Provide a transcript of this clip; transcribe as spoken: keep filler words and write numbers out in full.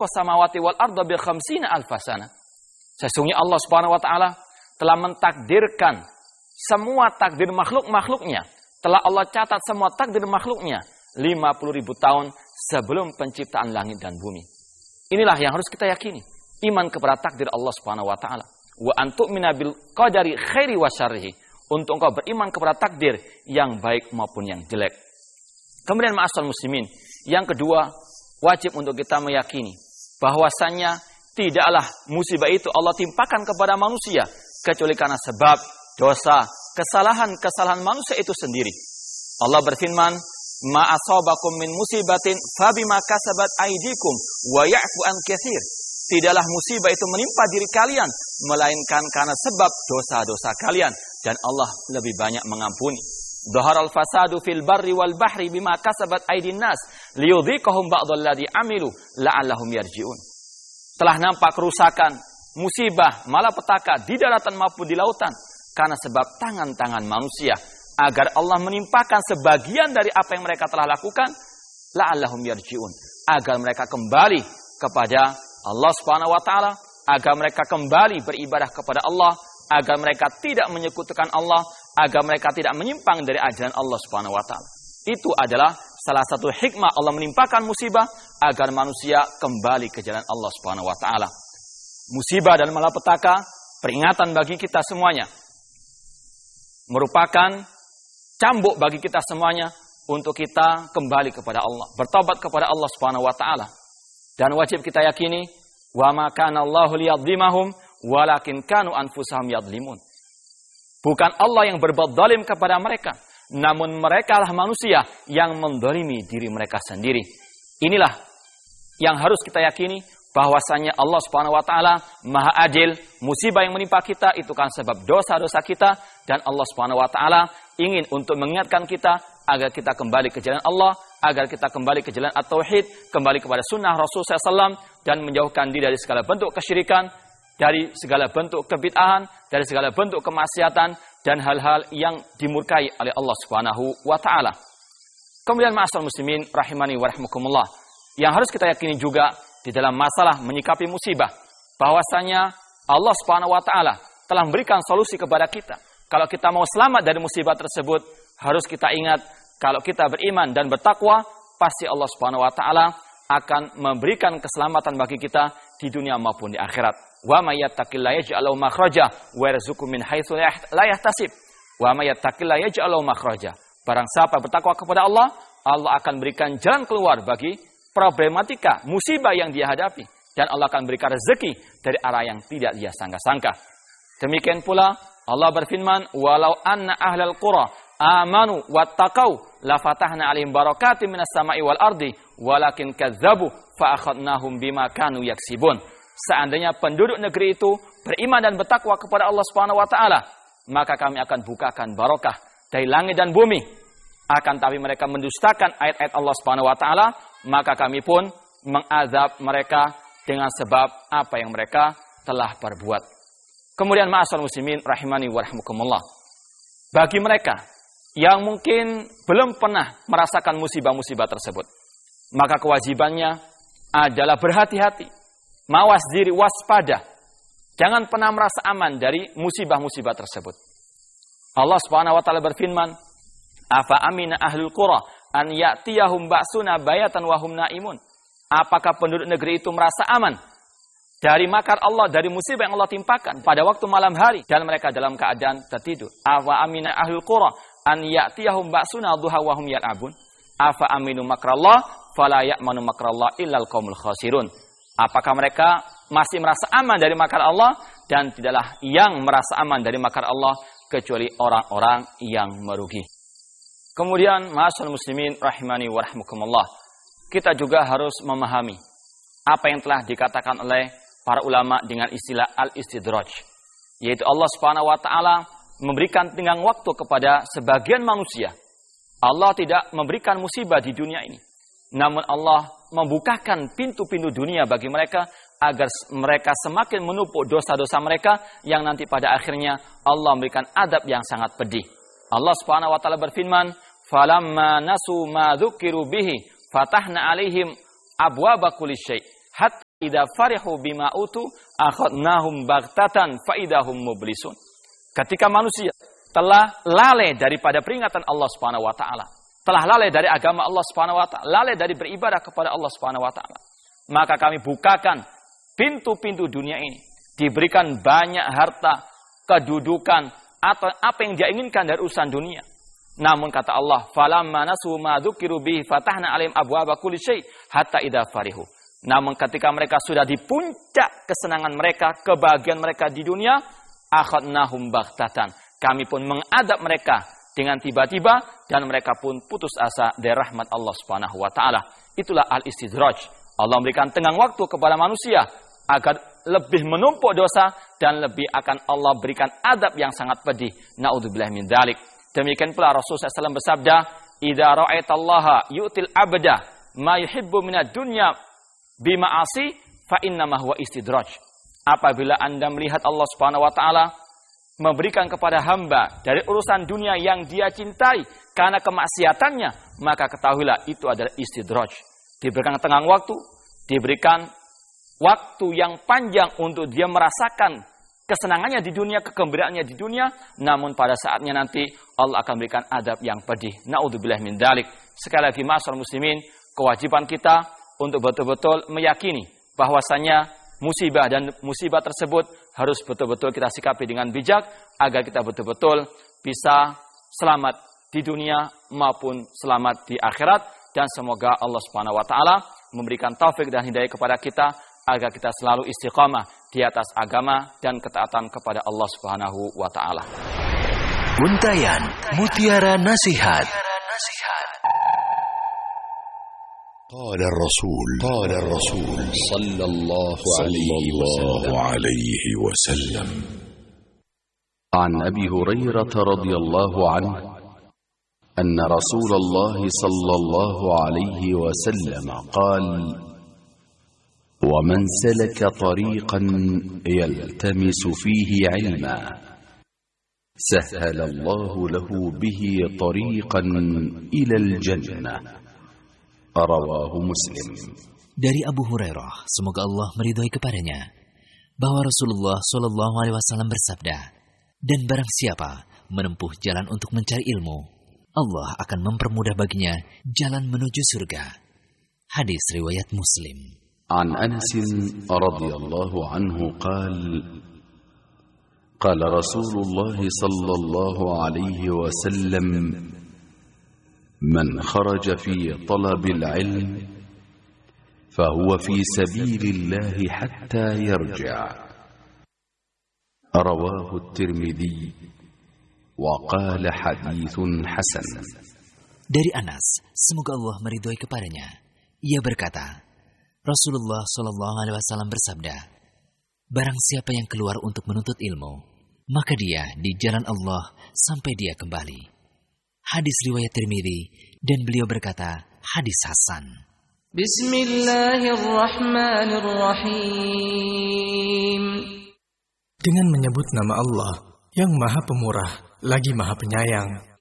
khalaqas samawati wal arda bi khamsina alfasana. Sesungguhnya Allah Subhanahu wa taala telah mentakdirkan semua takdir makhluk-makhluknya. Telah Allah catat semua takdir makhluknya lima puluh ribu tahun sebelum penciptaan langit dan bumi. Inilah yang harus kita yakini. Iman kepada takdir Allah Subhanahu wa taala. Wa antu'mina bil qadari khairi wa syarrihi. Untuk engkau beriman kepada takdir yang baik maupun yang jelek. Kemudian ma'asal muslimin, yang kedua, wajib untuk kita meyakini bahwasannya tidaklah musibah itu Allah timpakan kepada manusia kecuali karena sebab dosa, kesalahan-kesalahan manusia itu sendiri. Allah berfirman, "Ma asabakum min musibatin fabima kasabat aydikum wa ya'fu an katsir." Tidaklah musibah itu menimpa diri kalian melainkan karena sebab dosa-dosa kalian dan Allah lebih banyak mengampuni. Dhaharal fasadu fil barri wal bahri bima kasabat aydin nas liyudhiqahum ba'dalladzi amilu la'allahum yarji'un. Telah nampak kerusakan, musibah, malapetaka di daratan maupun di lautan karena sebab tangan-tangan manusia, agar Allah menimpakan sebagian dari apa yang mereka telah lakukan la'allahum yarji'un, agar mereka kembali kepada Allah Subhanahu wa taala, agar mereka kembali beribadah kepada Allah, agar mereka tidak menyekutukan Allah, agar mereka tidak menyimpang dari ajaran Allah Subhanahu wa taala. Itu adalah salah satu hikmah Allah menimpakan musibah agar manusia kembali ke jalan Allah Subhanahu wa taala. Musibah dan malapetaka peringatan bagi kita semuanya. Merupakan cambuk bagi kita semuanya untuk kita kembali kepada Allah, bertobat kepada Allah Subhanahu wa taala. Dan wajib kita yakini, wa ma kana Allahu liyadhlimahum walakin kanu anfusahum yadhlimun. Bukan Allah yang berbuat zalim kepada mereka, namun mereka lah manusia yang mendolimi diri mereka sendiri. Inilah yang harus kita yakini, bahwasanya Allah Subhanahu wa taala Maha Adil. Musibah yang menimpa kita itu kan sebab dosa-dosa kita, dan Allah Subhanahu wa taala ingin untuk mengingatkan kita agar kita kembali ke jalan Allah, agar kita kembali ke jalan at-tauhid, kembali kepada sunnah Rasul sallallahu alaihi wasallam, dan menjauhkan diri dari segala bentuk kesyirikan, dari segala bentuk kebid'ahan, dari segala bentuk kemaksiatan, dan hal-hal yang dimurkai oleh Allah Subhanahu wa taala. Kemudian ma'asal muslimin rahimani wa rahmukumullah, yang harus kita yakini juga di dalam masalah menyikapi musibah, bahwasanya Allah Subhanahu wa taala telah memberikan solusi kepada kita. Kalau kita mau selamat dari musibah tersebut, harus kita ingat, kalau kita beriman dan bertakwa, pasti Allah Subhanahu wa taala akan memberikan keselamatan bagi kita di dunia maupun di akhirat. Wa may yattaqillaha yaj'al lahu makhraja wa yarzuqhu min haitsu la yahtasib. Wa may yattaqillaha yaj'al lahu makhraja. Barang siapa bertakwa kepada Allah, Allah akan berikan jalan keluar bagi problematika, musibah yang dia hadapi, dan Allah akan berikan rezeki dari arah yang tidak dia sangka-sangka. Demikian pula Allah berfirman, "Walau anna ahlal qura amanu wattaqau la fatahna 'alaihim barakatin minas sama'i wal ardi walakin kadzdzabu fa akhadnahum bima kanu yaksibun." Seandainya penduduk negeri itu beriman dan bertakwa kepada Allah Subhanahu wa taala, maka kami akan bukakan barokah dari langit dan bumi. Akan tapi mereka mendustakan ayat-ayat Allah Subhanahu wa taala, maka kami pun mengazab mereka dengan sebab apa yang mereka telah perbuat. Kemudian ma'asal muslimin rahimani wa rahmukumullah, bagi mereka yang mungkin belum pernah merasakan musibah-musibah tersebut, maka kewajibannya adalah berhati-hati, mawas diri, waspada. Jangan pernah merasa aman dari musibah-musibah tersebut. Allah Subhanahu wa taala berfirman, "Afa amina ahlul qura an ya'tiyahum ba'suna bayatan wa hum naimun." Apakah penduduk negeri itu merasa aman dari makar Allah, dari musibah yang Allah timpakan pada waktu malam hari dan mereka dalam keadaan tertidur? Afa amina ahlul qura an ya'tiyahum ba'suna duha wa hum yal'abun. Afa aminu makrallah fala ya'manu makrallah illal qaumul khasirun. Apakah mereka masih merasa aman dari makar Allah? Dan tidaklah yang merasa aman dari makar Allah kecuali orang-orang yang merugi. Kemudian ma'asyiral muslimin rahimani wa rahmukumullah, kita juga harus memahami apa yang telah dikatakan oleh para ulama dengan istilah al-istidraj, yaitu Allah Subhanahu wa taala memberikan tenggang waktu kepada sebagian manusia. Allah tidak memberikan musibah di dunia ini, namun Allah membukakan pintu-pintu dunia bagi mereka agar mereka semakin menumpuk dosa-dosa mereka yang nanti pada akhirnya Allah memberikan adab yang sangat pedih. Allah Subhanahu wa taala berfirman, "Falamma nasu ma dzukiru bihi fatahna 'alaihim abwaaba kulli syai'." idza farihu bima utu akhadnahum baghtatan fa idahum mublisun. Ketika manusia telah lalai daripada peringatan Allah Subhanahu wa taala, telah lalai dari agama Allah Subhanahu wa taala, lalai dari beribadah kepada Allah Subhanahu wa taala, maka kami bukakan pintu-pintu dunia ini, diberikan banyak harta, kedudukan, atau apa yang dia inginkan dari urusan dunia. Namun kata Allah, falamma nasu ma dzukiru bihi fatahna alaihim abwaaba kulli syai' hatta idza farihu. Namun ketika mereka sudah di puncak kesenangan mereka, kebahagiaan mereka di dunia, akhadnahum baghtatan. Kami pun mengadab mereka dengan tiba-tiba dan mereka pun putus asa dari rahmat Allah Subhanahu wa taala. Itulah al-istidraj. Allah memberikan tenggang waktu kepada manusia agar lebih menumpuk dosa dan lebih akan Allah berikan adab yang sangat pedih. Naudzubillah min dzalik. Demikian pula Rasulullah shallallahu alaihi wasallam bersabda, "Idza ra'aitallaha yu'til abda ma yuhibbu minad dunya bima'asi fa innama huwa istidraj." Apabila Anda melihat Allah Subhanahu wa taala memberikan kepada hamba dari urusan dunia yang dia cintai karena kemaksiatannya, maka ketahuilah itu adalah istidraj. Diberikan tenggang waktu, diberikan waktu yang panjang untuk dia merasakan kesenangannya di dunia, kegembiraannya di dunia, namun pada saatnya nanti Allah akan berikan adab yang pedih. Naudzubillah min dzalik. Sekali lagi ma'asyiral muslimin, kewajiban kita untuk betul-betul meyakini bahwasanya musibah dan musibah tersebut harus betul-betul kita sikapi dengan bijak agar kita betul-betul bisa selamat di dunia maupun selamat di akhirat, dan semoga Allah Subhanahu wa taala memberikan taufik dan hidayah kepada kita agar kita selalu istiqamah di atas agama dan ketaatan kepada Allah Subhanahu wa taala. Untayan Mutiara Nasihat. Qala Rasul, qala Rasul sallallahu alaihi wasallam. An Abi Hurairah radhiyallahu anhu أن رسول الله صلى الله عليه وسلم قال: ومن سلك طريقا يلتمس فيه علما سهل الله له به طريقا إلى الجنة. رواه مسلم. Dari Abu Hurairah, semoga Allah meridhai kepadanya, bahwa Rasulullah Shallallahu Alaihi Wasallam bersabda, dan barang siapa menempuh jalan untuk mencari ilmu, Allah akan mempermudah baginya jalan menuju surga. Hadis riwayat Muslim. An Anas radhiyallahu anhu qal qala Rasulullah sallallahu alaihi wasallam man kharaja fi talabil ilm fahuwa fi sabilillah hatta yarja'. Rawahu at-Tirmidzi wa qala haditsun hasan. Dari Anas, semoga Allah meridhai kepadanya, ia berkata, Rasulullah Shallallahu Alaihi Wasallam bersabda, barang siapa yang keluar untuk menuntut ilmu, maka dia di jalan Allah sampai dia kembali. Hadis riwayat Tirmidzi, dan beliau berkata, hadis hasan. Bismillahirrahmanirrahim. Dengan menyebut nama Allah yang Maha Pemurah lagi Maha Penyayang.